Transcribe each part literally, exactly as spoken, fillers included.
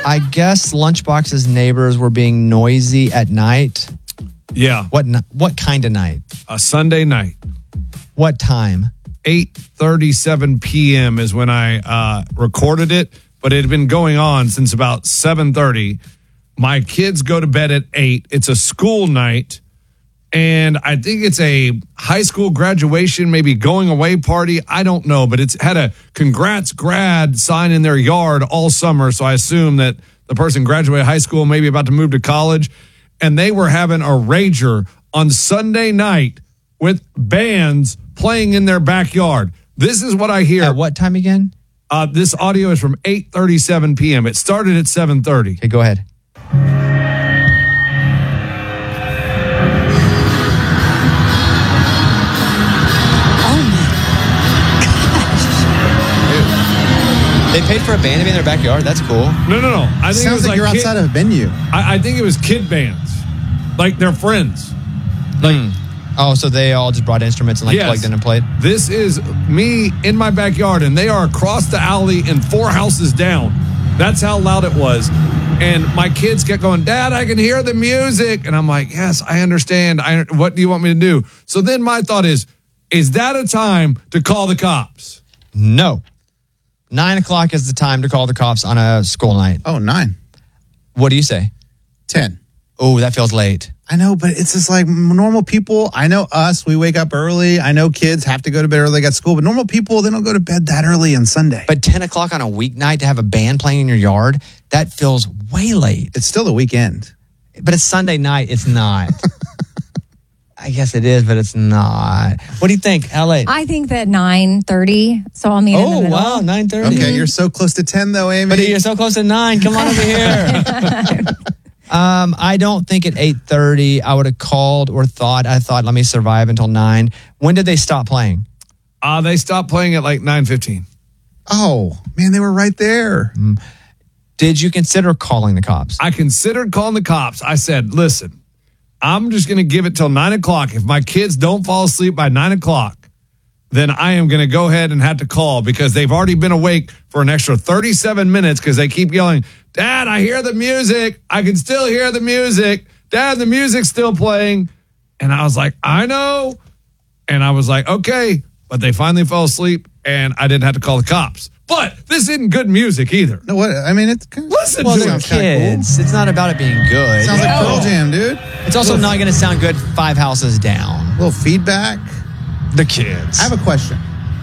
I guess Lunchbox's neighbors were being noisy at night. Yeah. What what kind of night? A Sunday night. What time? eight thirty-seven p.m. is when I uh, recorded it, but it had been going on since about seven thirty. My kids go to bed at eight. It's a school night, and I think it's a high school graduation, maybe going away party. I don't know, but it's had a congrats grad sign in their yard all summer, so I assume that the person graduated high school, maybe about to move to college, and they were having a rager on Sunday night with bands playing in their backyard. This is what I hear. At what time again? Uh, this audio is from eight thirty-seven p.m. It started at seven thirty. Okay, go ahead. They paid for a band to be in their backyard? That's cool. No, no, no. I think Sounds it was like, like you're kid, outside of a venue. I, I think it was kid bands. Like their friends. Like, mm. Oh, so they all just brought instruments and like Yes. plugged in and played? This is me in my backyard, and they are across the alley and four houses down. That's how loud it was. And my kids kept going, Dad, I can hear the music. And I'm like, yes, I understand. I, what do you want me to do? So then my thought is, is that a time to call the cops? No. Nine o'clock is the time to call the cops on a school night. Oh, nine. What do you say? Ten. Oh, that feels late. I know, but it's just like normal people. I know us, we wake up early. I know kids have to go to bed early at school, but normal people, they don't go to bed that early on Sunday. But ten o'clock on a weeknight to have a band playing in your yard, that feels way late. It's still the weekend. But it's Sunday night. It's not. I guess it is, but it's not. What do you think, L A? I think that nine thirty, so I'll meet in the Oh, middle. wow, nine thirty. Okay, you're so close to ten, though, Amy. But you're so close to nine. Come on over here. um, I don't think at eight thirty I would have called or thought. I thought, let me survive until nine. When did they stop playing? Uh, they stopped playing at like nine fifteen. Oh, man, they were right there. Mm. Did you consider calling the cops? I considered calling the cops. I said, listen, I'm just going to give it till nine o'clock. If my kids don't fall asleep by nine o'clock, then I am going to go ahead and have to call because they've already been awake for an extra thirty-seven minutes because they keep yelling, Dad, I hear the music. I can still hear the music. Dad, the music's still playing. And I was like, I know. And I was like, okay. But they finally fell asleep and I didn't have to call the cops. But this isn't good music either. No, what? I mean, it's kind of, Listen Well, to they're it. kids. It's not about it being good. sounds like Pearl Jam, dude. It's also not going to sound good five houses down. A little feedback. The kids. I have a question.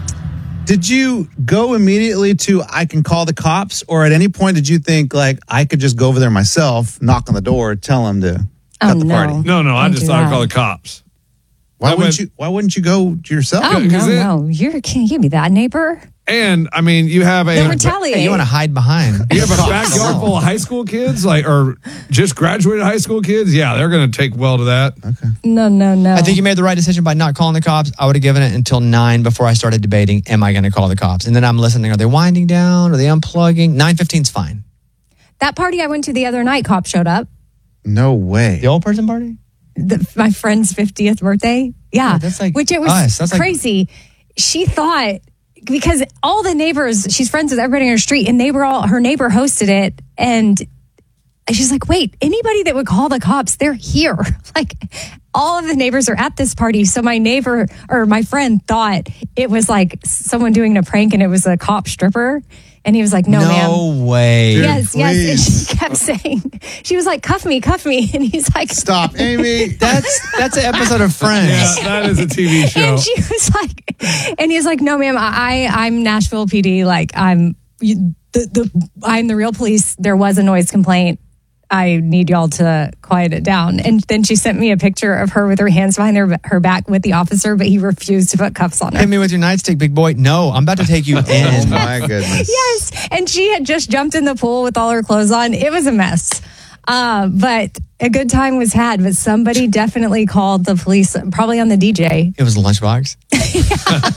Did you go immediately to I can call the cops, or at any point did you think like I could just go over there myself, knock on the door, tell them to Oh, cut the no. party? No, no, I Don't just do thought I'd that. call the cops. Why I wouldn't went- you? Why wouldn't you go yourself? Oh, Yeah, 'cause no, it- no. You're, can't you be that neighbor? And, I mean, you have a... They'll retaliate. Hey, you want to hide behind. You have a backyard full of high school kids, like, or just graduated high school kids. Yeah, they're going to take well to that. Okay. No, no, no. I think you made the right decision by not calling the cops. I would have given it until nine before I started debating, am I going to call the cops? And then I'm listening. Are they winding down? Are they unplugging? nine fifteen is fine. That party I went to the other night, cops showed up. No way. The old person party? The, my friend's fiftieth birthday. Yeah. Oh, that's like Which it was us. That's like- crazy. She thought, because all the neighbors, she's friends with everybody on her street, and they were all, her neighbor hosted it. And she's like, wait, anybody that would call the cops, they're here. Like, all of the neighbors are at this party. So my neighbor or my friend thought it was like someone doing a prank and it was a cop stripper. And he was like, no, ma'am. No way. Dude, Yes, yes. And please. she kept saying, she was like, cuff me, cuff me. And he's like, Stop, Amy. That's that's an episode of Friends. Yeah, that is a T V show. And she was like, and he's like, no, ma'am, I, I'm Nashville P D. Like, I'm you, the, the, I'm the real police. There was a noise complaint. I need y'all to quiet it down. And then she sent me a picture of her with her hands behind her, her back with the officer, but he refused to put cuffs on her. Hit me with your nightstick, big boy. No, I'm about to take you Oh in. my goodness. Yes. And she had just jumped in the pool with all her clothes on. It was a mess. Uh, but a good time was had. But somebody definitely called the police, probably on the D J. It was a lunchbox.